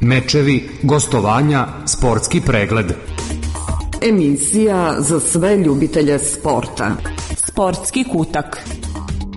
Mečevi, gostovanja, sportski pregled. Emisija za sve ljubitelje sporta. Sportski kutak.